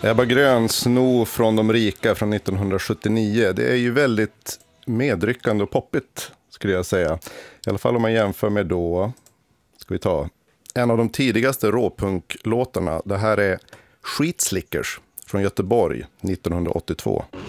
Ebba Grön, Sno från de rika från 1979. Det är ju väldigt medryckande och poppigt skulle jag säga. I alla fall om man jämför med då, ska vi ta en av de tidigaste råpunklåtarna. Det här är Skitslickers från Göteborg 1982.